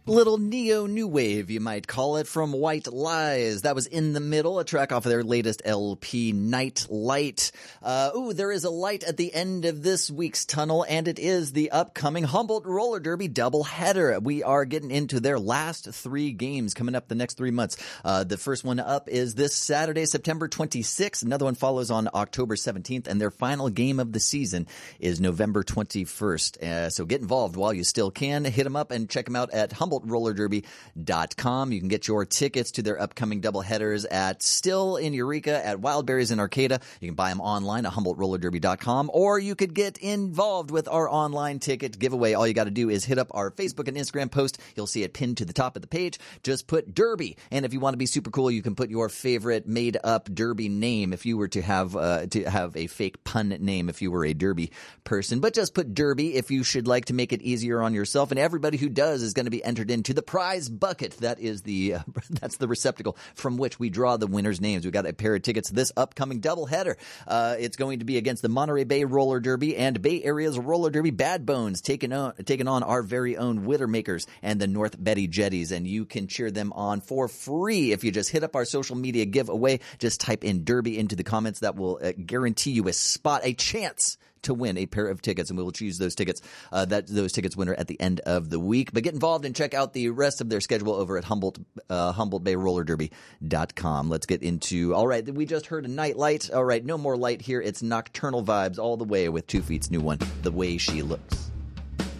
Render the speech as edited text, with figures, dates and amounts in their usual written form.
Little neo-new wave, you might call it, from White Lies. That was In the Middle, a track off of their latest LP, Night Light. There is a light at the end of this week's tunnel, and it is the upcoming Humboldt Roller Derby doubleheader. We are getting into their last 3 games coming up the next 3 months. The first one up is this Saturday, September 26th. Another one follows on October 17th, and their final game of the season is November 21st. So get involved while you still can. Hit them up and check them out at HumboldtRollerDerby.com. You can get your tickets to their upcoming doubleheaders at Still in Eureka, at Wildberries in Arcata. You can buy them online at HumboldtRollerDerby.com, or you could get involved with our online ticket giveaway. All you got to do is hit up our Facebook and Instagram post. You'll see it pinned to the top of the page. Just put Derby, and if you want to be super cool, you can put your favorite made-up Derby name if you were to have a fake pun name if you were a Derby person. But just put Derby if you should like to make it easier on yourself, and everybody who does is going to be entered into the prize bucket. That is that's the receptacle from which we draw the winners' names. We've got a pair of tickets to this upcoming doubleheader. It's going to be against the Monterey Bay Roller Derby and Bay Area's Roller Derby Bad Bones, taking on our very own Widowmakers and the North Betty Jetties, and you can cheer them on for free if you just hit up our social media giveaway. Just type in Derby into the comments. That will guarantee you a chance to win a pair of tickets, and we will choose those tickets winner at the end of the week. But get involved and check out the rest of their schedule over at HumboldtBayRollerDerby.com. Let's get into, all right, we just heard a Night Light. All right, no more light here. It's Nocturnal Vibes all the way with 2 Feet's new one, The Way She Looks.